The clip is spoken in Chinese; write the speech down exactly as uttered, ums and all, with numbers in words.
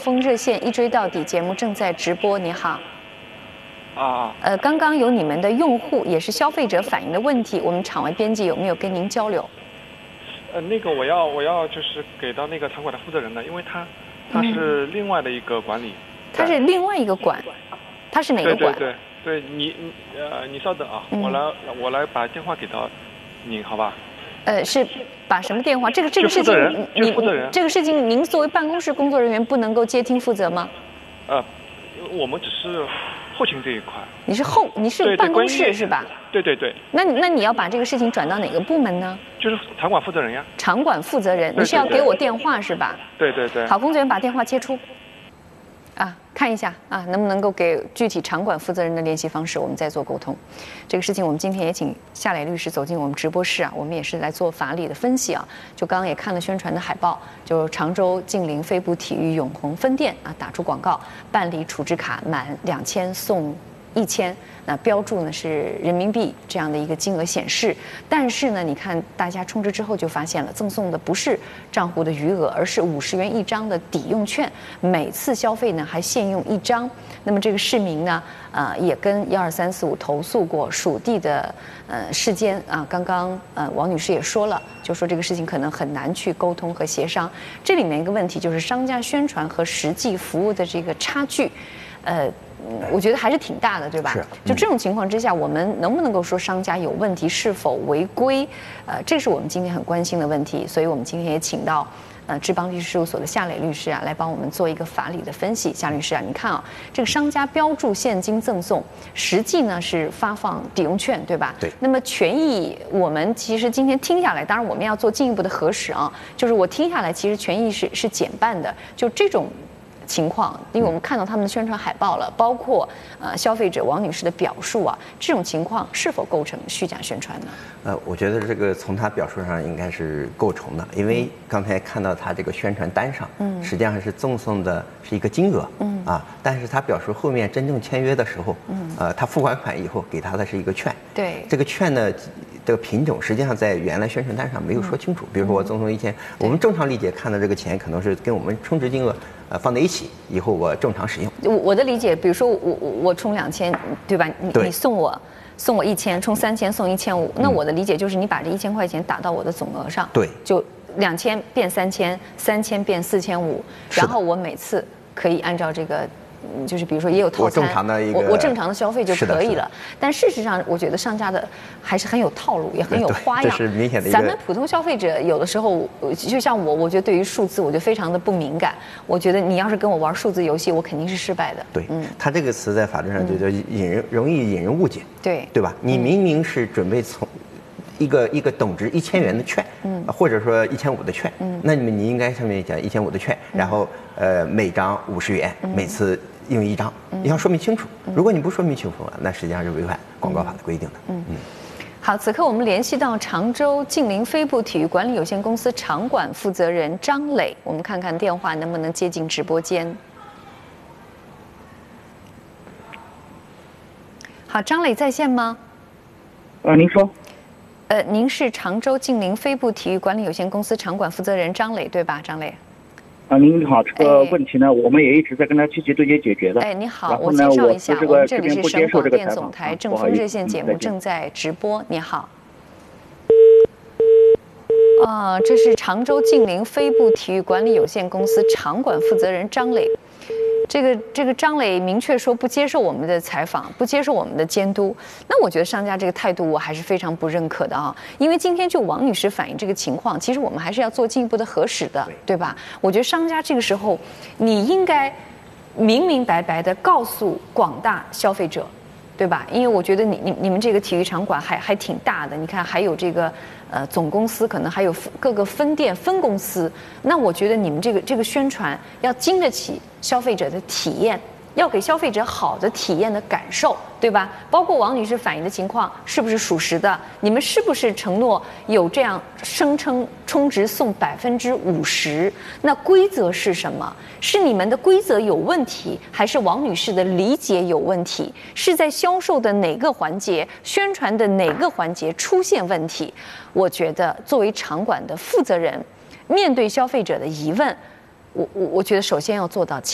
锋热线一追到底节目正在直播，你好。 啊， 呃，刚刚有你们的用户也是消费者反映的问题，我们场外编辑有没有跟您交流？ 呃，那个我要我要就是给到那个场馆的负责人的，因为他他是另外的一个管理， 他是另外一个馆，他是哪个馆？ 对对对，对你呃你稍等啊， 嗯、 我来我来把电话给到您，好吧？ 呃，是把什么电话？这个这个事情， 你负责人， 这个事情您作为办公室工作人员不能够接听负责吗？ 呃，我们只是后勤这一块。 你是后，你是办公室是吧？ 对对对。 那那你要把这个事情转到哪个部门呢？ 就是场馆负责人呀。 场馆负责人，你是要给我电话是吧？ 对对对。 好，工作人员把电话接出。啊，看一下啊，能不能够给具体场馆负责人的联系方式，我们再做沟通。这个事情我们今天也请夏磊律师走进我们直播室啊，我们也是来做法理的分析啊。就刚刚也看了宣传的海报，就常州近邻飞步体育永红分店啊，打出广告，办理储值卡满两千送一千，那标注呢是人民币这样的一个金额显示，但是呢，你看大家充值之后就发现了，赠送的不是账户的余额，而是五十元一张的抵用券，每次消费呢还限用一张。那么这个市民呢，呃，也跟一二三四五投诉过属地的呃事件啊，刚刚呃王女士也说了，就说这个事情可能很难去沟通和协商。这里面一个问题就是商家宣传和实际服务的这个差距，呃。我觉得还是挺大的，对吧？ 是。 就这种情况之下，我们能不能够说商家有问题，是否违规？呃，这是我们今天很关心的问题。所以我们今天也请到呃志邦律师事务所的夏磊律师啊，来帮我们做一个法理的分析。夏律师啊，你看啊，这个商家标注现金赠送，实际呢是发放抵用券，对吧？ 对。 那么权益，我们其实今天听下来，当然我们要做进一步的核实啊。就是我听下来，其实权益是是减半的，就这种情况，因为我们看到他们的宣传海报了，包括呃消费者王女士的表述啊，这种情况是否构成虚假宣传呢？ 呃，我觉得这个从他表述上应该是构成的，因为刚才看到他这个宣传单上，嗯，实际上是赠送的是一个金额，嗯啊，但是他表示后面真正签约的时候，嗯，呃，他付完款以后给他的是一个券， 对， 这个券呢，这个品种实际上在原来宣传单上没有说清楚，嗯、比如说我赠送一千，我们正常理解看到这个钱可能是跟我们充值金额。呃，放在一起以后，我正常使用。 我我的理解，比如说我我我充两千，对吧？你你送我送我一千，充三千送一千五，那我的理解就是你把这一千块钱打到我的总额上， 对， 就两千变三千，三千变四千五，然后我每次可以按照这个。就是比如说也有套餐， 我正常的一个我我正常的消费就可以了。但事实上，我觉得商家的还是很有套路，也很有花样。 这是明显的一个。 咱们普通消费者有的时候，就像我，我觉得对于数字，我就非常的不敏感。我觉得你要是跟我玩数字游戏，我肯定是失败的。 对，嗯，他这个词在法律上就叫引人，容易引人误解。 对， 对吧？你明明是准备从。一个一个等值一千元的券，嗯，或者说一千五的券，嗯，那你们你应该上面讲一千五的券，然后呃每张五十元，每次用一张，你要说明清楚。如果你不说明清楚啊，那实际上是违反广告法的规定的。嗯嗯。 好，此刻我们联系到常州近邻飞步体育管理有限公司场馆负责人张磊，我们看看电话能不能接进直播间。好，张磊在线吗？ 呃，您说。 呃，您是常州近邻飞步体育管理有限公司场馆负责人张磊，对吧？张磊。 啊，您好，这个问题呢，哎、我们也一直在跟他积极对接解决的。 哎，你好，我介绍一下，我们这里是省广电总台正风热线节目正在直播。你好。啊，这是常州近邻飞步体育管理有限公司场馆负责人张磊。这个这个张磊明确说不接受我们的采访，不接受我们的监督。那我觉得商家这个态度我还是非常不认可的啊，因为今天就王女士反映这个情况，其实我们还是要做进一步的核实的，对吧？我觉得商家这个时候你应该明明白白的告诉广大消费者，对吧？因为我觉得你你你们这个体育场馆还还挺大的，你看还有这个呃总公司，可能还有各个分店分公司，那我觉得你们这个这个宣传要经得起消费者的体验，要给消费者好的体验的感受，对吧？包括王女士反映的情况是不是属实的？你们是不是承诺有这样声称充值送百分之五十？那规则是什么？是你们的规则有问题，还是王女士的理解有问题？是在销售的哪个环节、宣传的哪个环节出现问题？我觉得作为场馆的负责人，面对消费者的疑问，我我我觉得首先要做到。